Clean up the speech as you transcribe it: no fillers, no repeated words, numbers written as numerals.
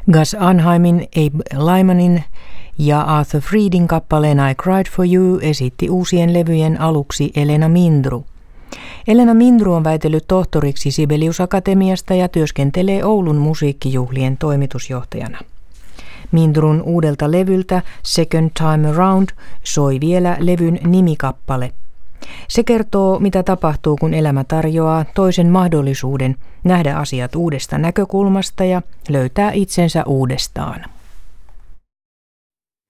Gus Anheimin, Abe Lymanin ja Arthur Freedin kappaleen I Cried for You esitti uusien levyjen aluksi Elena Mindru. Elena Mindru on väitellyt tohtoriksi Sibelius Akatemiasta ja työskentelee Oulun musiikkijuhlien toimitusjohtajana. Mindrun uudelta levyltä Second Time Around soi vielä levyn nimikappale. Se kertoo, mitä tapahtuu, kun elämä tarjoaa toisen mahdollisuuden nähdä asiat uudesta näkökulmasta ja löytää itsensä uudestaan.